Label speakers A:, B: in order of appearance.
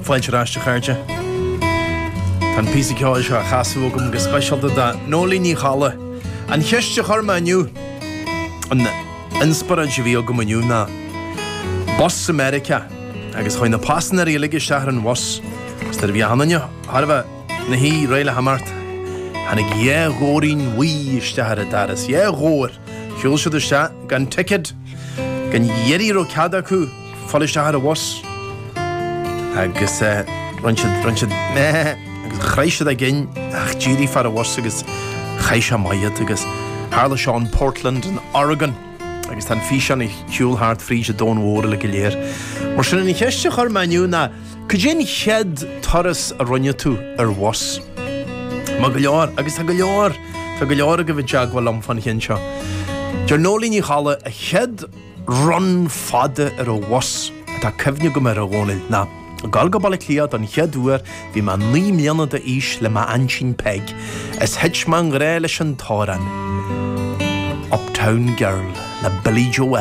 A: Fáilte ráiste chairte. Tá písa ceáil se chaasú gom go speisialta da nólíní chala. An cheiste chorma aniu. An inspirad bhí go maniu na Boss America. Agus chuin na pasan ar ilige steachar an was. Star bhí hanne Harbh na hí réile hamart. Hannig góirín wí steachar a daras. Góir. Siúil se ste gan ticket. Gan dhéirí ro cada acu fáil steachar a was. Agus runse chréise a gin ach ddíirí far a was agus chaise maiad agus hála seán Portland in Oregon agus tan fi an I ciúlthart fríse dón mhóra le go léir. Mar sin in cheiste chuir maniu na cudjin chead toras a runne tú ar was. Má go leor agus tá go leor a go bh deagháil am fan chin seo. Dear nólíní chala a chead run fada ar a was tá cefne go mar a gháil na. Gal go bailach liad an cheadúar bhí man 9 milliúna de ís le má ansin peg as hitchman réile an táran. Uptown Girl le Billy Joel.